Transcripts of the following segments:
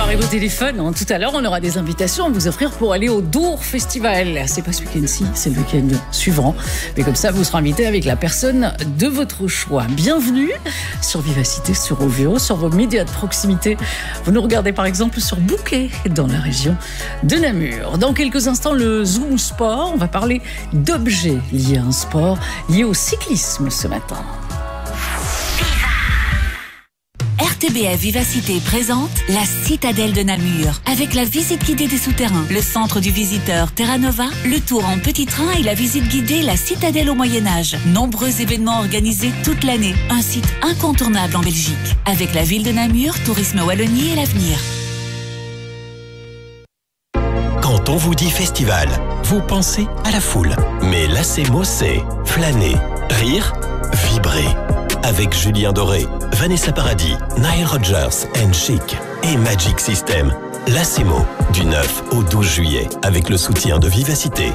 préparez vos téléphones. Tout à l'heure, on aura des invitations à vous offrir pour aller au Dour Festival. C'est pas ce week-end-ci, c'est le week-end suivant. Mais comme ça, vous serez invité avec la personne de votre choix. Bienvenue sur Vivacité, sur OVO, sur vos médias de proximité. Vous nous regardez par exemple sur Bouquet, dans la région de Namur. Dans quelques instants, le Zoom Sport. On va parler d'objets liés à un sport, liés au cyclisme ce matin. RTBF Vivacité présente la Citadelle de Namur avec la visite guidée des souterrains, le centre du visiteur Terra Nova, le tour en petit train et la visite guidée La Citadelle au Moyen-Âge. Nombreux événements organisés toute l'année. Un site incontournable en Belgique. Avec la ville de Namur, Tourisme Wallonie et l'avenir. Quand on vous dit festival, vous pensez à la foule. Mais l'ACMO, c'est flâner, rire, vibrer. Avec Julien Doré, Vanessa Paradis, Nile Rodgers and Chic et Magic System. L'ACMO, du 9 au 12 juillet, avec le soutien de Vivacité.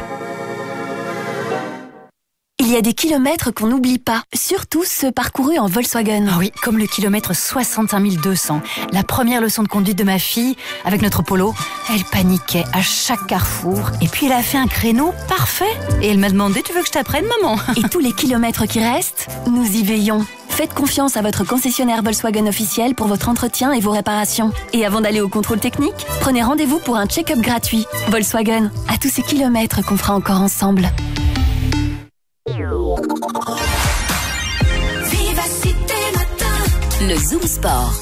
Il y a des kilomètres qu'on n'oublie pas, surtout ceux parcourus en Volkswagen. Ah oui, comme le kilomètre 65 200. La première leçon de conduite de ma fille, avec notre Polo, elle paniquait à chaque carrefour. Et puis elle a fait un créneau parfait. Et elle m'a demandé, tu veux que je t'apprenne, maman? Et tous les kilomètres qui restent, nous y veillons. Faites confiance à votre concessionnaire Volkswagen officiel pour votre entretien et vos réparations. Et avant d'aller au contrôle technique, prenez rendez-vous pour un check-up gratuit. Volkswagen, à tous ces kilomètres qu'on fera encore ensemble. Le Zoom Sport.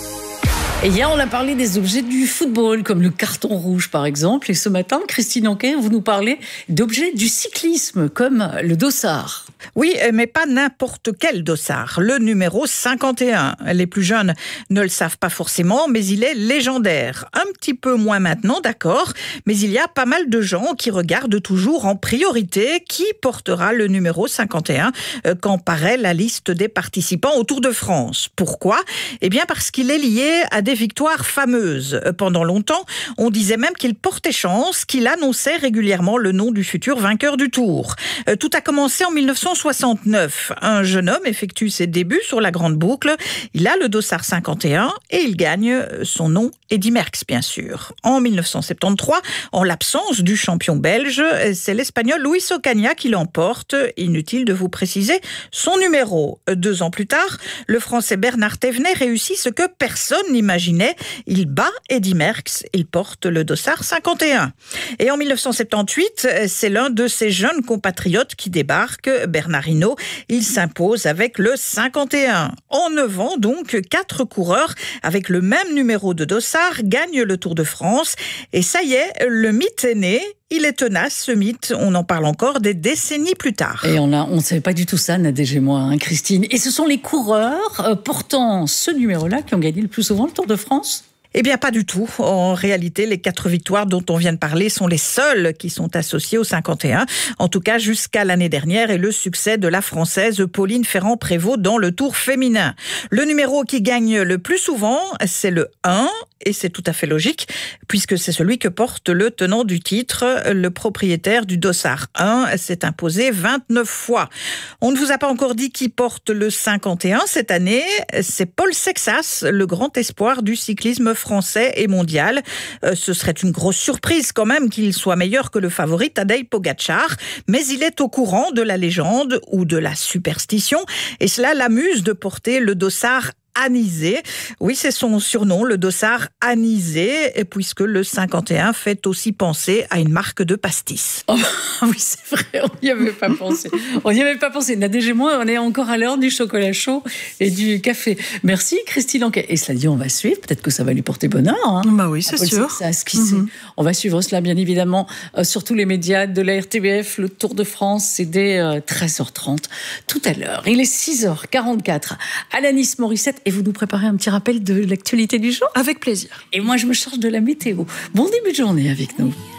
Et hier, on a parlé des objets du football, comme le carton rouge, par exemple. Et ce matin, Christine Anquet, vous nous parlez d'objets du cyclisme, comme le dossard. Oui, mais pas n'importe quel dossard. Le numéro 51. Les plus jeunes ne le savent pas forcément, mais il est légendaire. Un petit peu moins maintenant, d'accord, mais il y a pas mal de gens qui regardent toujours en priorité qui portera le numéro 51 quand paraît la liste des participants au Tour de France. Pourquoi ? Eh bien parce qu'il est lié à des victoires fameuses. Pendant longtemps, on disait même qu'il portait chance, qu'il annonçait régulièrement le nom du futur vainqueur du Tour. Tout a commencé en 1969. Un jeune homme effectue ses débuts sur la Grande Boucle. Il a le dossard 51 et il gagne son nom Eddy Merckx, bien sûr. En 1973, en l'absence du champion belge, c'est l'Espagnol Luis Ocaña qui l'emporte. Inutile de vous préciser son numéro. 2 ans plus tard, le Français Bernard Thévenet réussit ce que personne n'imaginait. Il bat Eddy Merckx. Il porte le dossard 51. Et en 1978, c'est l'un de ses jeunes compatriotes qui débarque, Bernard Hinault. Il s'impose avec le 51. En 9 ans, donc, 4 coureurs avec le même numéro de dossard gagnent le Tour de France. Et ça y est, le mythe est né. Il est tenace, ce mythe. On en parle encore des décennies plus tard. Et on ne savait pas du tout ça, Nadège et moi, hein, Christine. Et ce sont les coureurs portant ce numéro-là qui ont gagné le plus souvent le Tour de France ? Eh bien, pas du tout. En réalité, les 4 victoires dont on vient de parler sont les seules qui sont associées au 51. En tout cas, jusqu'à l'année dernière et le succès de la Française Pauline Ferrand-Prévot dans le Tour féminin. Le numéro qui gagne le plus souvent, c'est le 1. Et c'est tout à fait logique, puisque c'est celui que porte le tenant du titre. Le propriétaire du dossard 1 s'est imposé 29 fois. On ne vous a pas encore dit qui porte le 51 cette année. C'est Paul Sexas, le grand espoir du cyclisme français et mondial. Ce serait une grosse surprise quand même qu'il soit meilleur que le favori Tadej Pogačar. Mais il est au courant de la légende ou de la superstition. Et cela l'amuse de porter le dossard anisé. Oui, c'est son surnom, le dossard anisé, puisque le 51 fait aussi penser à une marque de pastis. Oh, oui, c'est vrai, on n'y avait pas pensé. On n'y avait pas pensé. Nadège et moi, on est encore à l'heure du chocolat chaud et du café. Merci, Christine Anquet. Et cela dit, on va suivre. Peut-être que ça va lui porter bonheur. Hein. Bah oui, c'est sûr. On va suivre cela, bien évidemment, sur tous les médias de la RTBF. Le Tour de France, c'est dès 13h30 tout à l'heure. Il est 6h44. Alanis Morissette. Et vous nous préparez un petit rappel de l'actualité du jour ? Avec plaisir. Et moi, je me charge de la météo. Bon début de journée avec nous.